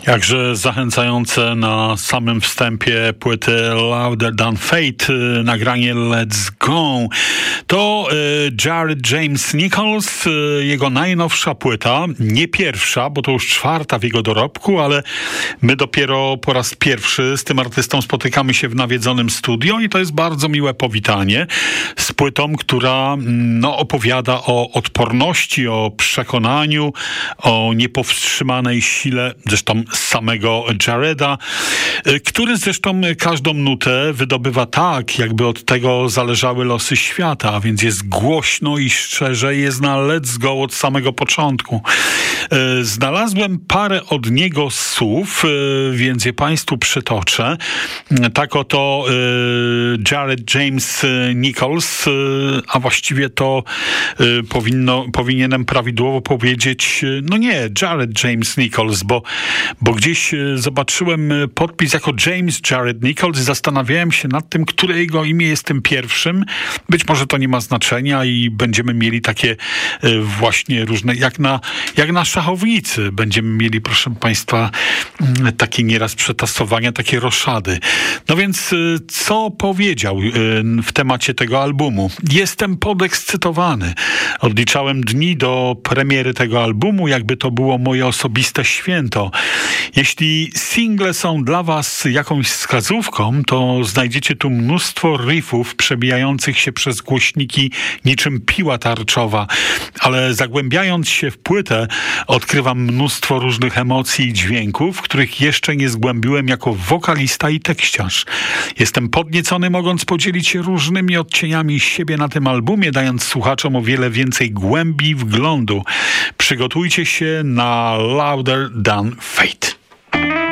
Jakże zachęcające na samym wstępie płyty Louder Than Fate nagranie Let's Go. To Jared James Nichols, jego najnowsza płyta, nie pierwsza, bo to już czwarta w jego dorobku, ale my dopiero po raz pierwszy z tym artystą spotykamy się w nawiedzonym studio i to jest bardzo miłe powitanie z płytą, która opowiada o odporności, o przekonaniu, o niepowstrzymanej sile, zresztą samego Jareda, który zresztą każdą nutę wydobywa tak, jakby od tego zależały losy świata, a więc jest głośno i szczerze, jest na Let's Go od samego początku. Znalazłem parę od niego słów, więc je Państwu przytoczę. Tak oto Jared James Nichols, a właściwie to powinienem prawidłowo powiedzieć, Jared James Nichols, bo gdzieś zobaczyłem podpis jako James Jared Nichols i zastanawiałem się nad tym, które jego imię jest tym pierwszym. Być może to nie ma znaczenia i będziemy mieli takie właśnie różne, jak na szachownicy będziemy mieli, proszę Państwa, takie nieraz przetasowania, takie roszady. No więc co powiedział w temacie tego albumu? Jestem podekscytowany. Odliczałem dni do premiery tego albumu, jakby to było moje osobiste święto. Jeśli single są dla Was jakąś wskazówką, to znajdziecie tu mnóstwo riffów przebijających się przez głośniki niczym piła tarczowa, ale zagłębiając się w płytę, odkrywam mnóstwo różnych emocji i dźwięków, których jeszcze nie zgłębiłem jako wokalista i tekściarz. Jestem podniecony, mogąc podzielić się różnymi odcieniami siebie na tym albumie, dając słuchaczom o wiele więcej głębi i wglądu. Przygotujcie się na Louder Than Fate.